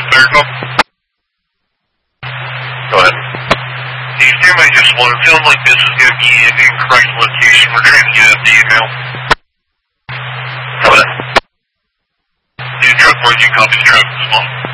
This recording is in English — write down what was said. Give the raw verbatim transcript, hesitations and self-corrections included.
Miracle? Go ahead. Can you hear me just one? It feels like this is going to be an incorrect location. We're trying to get up the email. Go ahead. New truck, where'd you copy the truck this month?